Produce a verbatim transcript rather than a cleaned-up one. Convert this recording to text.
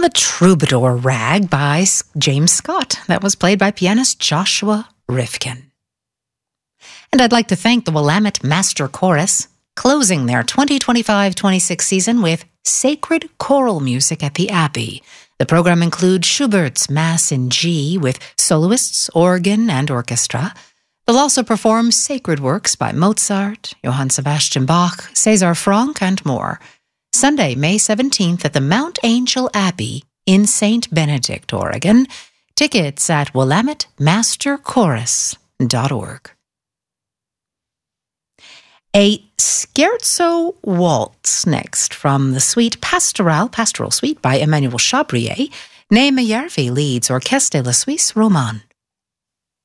The Troubadour Rag by James Scott. That was played by pianist Joshua Rifkin. And I'd like to thank the Willamette Master Chorus, closing their twenty twenty-five twenty-six season with sacred choral music at the Abbey. The program includes Schubert's Mass in G with soloists, organ, and orchestra. They'll also perform sacred works by Mozart, Johann Sebastian Bach, César Franck, and more. Sunday, May seventeenth at the Mount Angel Abbey in Saint Benedict, Oregon. Tickets at willamette master chorus dot org. A scherzo waltz next from the suite Pastoral, Pastoral Suite by Emmanuel Chabrier. Naima Järvi leads Orchestre La Suisse Romane.